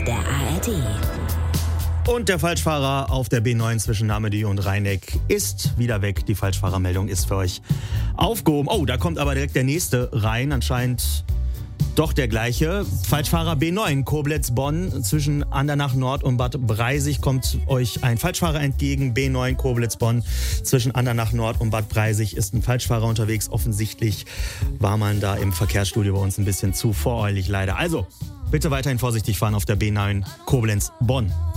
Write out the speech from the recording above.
der ARD. Und der Falschfahrer auf der B9 zwischen Namedy und Rheineck ist wieder weg. Die Falschfahrermeldung ist für euch aufgehoben. Oh, da kommt aber direkt der nächste rein. Anscheinend doch der gleiche. Falschfahrer B9, Koblenz-Bonn. Zwischen Andernach Nord und Bad Breisig kommt euch ein Falschfahrer entgegen. B9, Koblenz-Bonn. Zwischen Andernach Nord und Bad Breisig ist ein Falschfahrer unterwegs. Offensichtlich war man da im Verkehrsstudio bei uns ein bisschen zu voreilig, leider. Also, bitte weiterhin vorsichtig fahren auf der B9 Koblenz-Bonn.